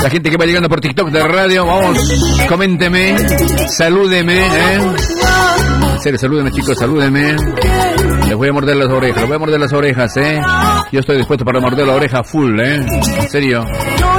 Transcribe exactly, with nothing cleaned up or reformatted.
La gente que va llegando por TikTok de radio, vamos, coménteme, salúdeme, ¿eh? En serio, salúdeme, chicos, salúdeme. Les voy a morder las orejas, les voy a morder las orejas, ¿eh? Yo estoy dispuesto para morder la oreja full, ¿eh? En serio.